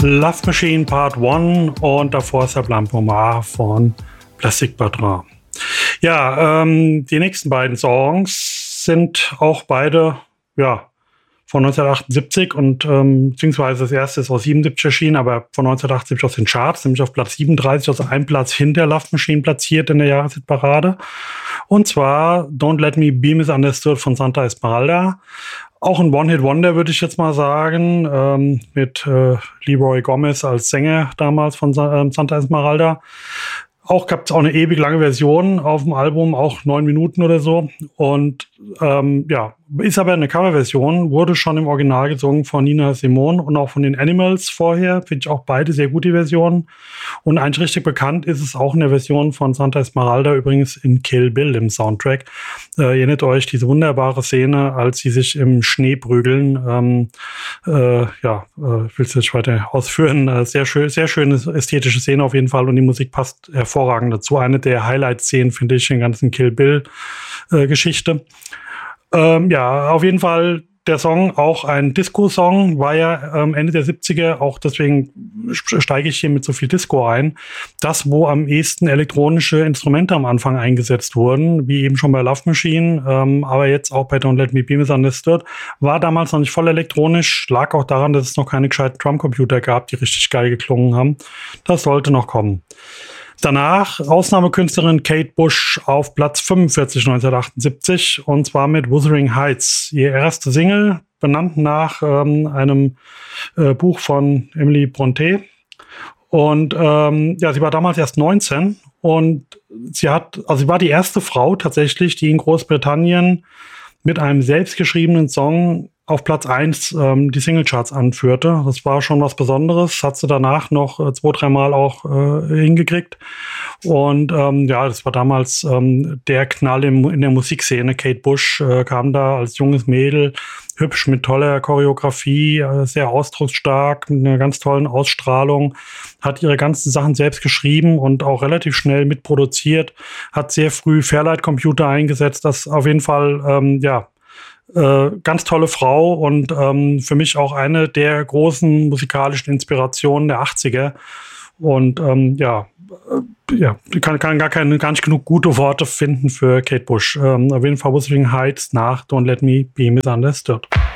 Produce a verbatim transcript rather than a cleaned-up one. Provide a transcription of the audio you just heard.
Love Machine Part eins und davor Sublime Pomar von Plastic Bertrand. Ja, ähm, die nächsten beiden Songs sind auch beide, ja, von neunzehnhundertachtundsiebzig und ähm, beziehungsweise das erste ist aus siebenundsiebzig erschienen, aber von neunzehnhundertachtundsiebzig aus den Charts, nämlich auf Platz siebenunddreißig, also ein Platz hinter Love Machine platziert in der Jahreshitparade. Und zwar Don't Let Me Be Misunderstood von Santa Esmeralda. Auch ein One-Hit-Wonder, würde ich jetzt mal sagen, ähm, mit äh, Leroy Gomez als Sänger damals von Sa- äh, Santa Esmeralda. Auch gab es auch eine ewig lange Version auf dem Album, auch neun Minuten oder so. Und ähm, ja, ist aber eine Coverversion, wurde schon im Original gesungen von Nina Simone und auch von den Animals vorher. Finde ich auch beide sehr gute Versionen. Und eigentlich richtig bekannt ist es auch in der Version von Santa Esmeralda, übrigens in Kill Bill im Soundtrack. Äh, erinnert euch diese wunderbare Szene, als sie sich im Schnee prügeln. Ähm, äh, ja, äh, ich will es nicht weiter ausführen. Äh, sehr schön, sehr schöne ästhetische Szene auf jeden Fall und die Musik passt hervorragend dazu. Eine der Highlight-Szenen, finde ich, in der ganzen Kill Bill-Geschichte. Ähm, ja, auf jeden Fall der Song auch ein Disco-Song, war ja ähm, Ende der siebziger, auch deswegen steige ich hier mit so viel Disco ein. Das, wo am ehesten elektronische Instrumente am Anfang eingesetzt wurden, wie eben schon bei Love Machine, ähm, aber jetzt auch bei Don't Let Me Be Misunderstood, war damals noch nicht voll elektronisch, lag auch daran, dass es noch keine gescheiten Drumcomputer gab, die richtig geil geklungen haben. Das sollte noch kommen. Danach Ausnahmekünstlerin Kate Bush auf Platz fünfundvierzig neunzehnhundertachtundsiebzig und zwar mit Wuthering Heights. Ihr erste Single, benannt nach ähm, einem äh, Buch von Emily Brontë. Und ähm, ja, sie war damals erst neunzehn und sie hat, also sie war die erste Frau tatsächlich, die in Großbritannien mit einem selbstgeschriebenen Song auf Platz eins ähm, die Singlecharts anführte. Das war schon was Besonderes. Hat sie danach noch äh, zwei, dreimal auch äh, hingekriegt. Und ähm, ja, das war damals ähm, der Knall im, in der Musikszene. Kate Bush äh, kam da als junges Mädel, hübsch mit toller Choreografie, äh, sehr ausdrucksstark, mit einer ganz tollen Ausstrahlung, hat ihre ganzen Sachen selbst geschrieben und auch relativ schnell mitproduziert, hat sehr früh Fairlight-Computer eingesetzt. Das auf jeden Fall, ähm, ja, Äh, ganz tolle Frau und ähm, für mich auch eine der großen musikalischen Inspirationen der achtziger. Und ähm, ja, äh, ja, ich kann, kann gar, keine, gar nicht genug gute Worte finden für Kate Bush. Ähm, auf jeden Fall Wuthering Heights nach Don't Let Me Be Misunderstood.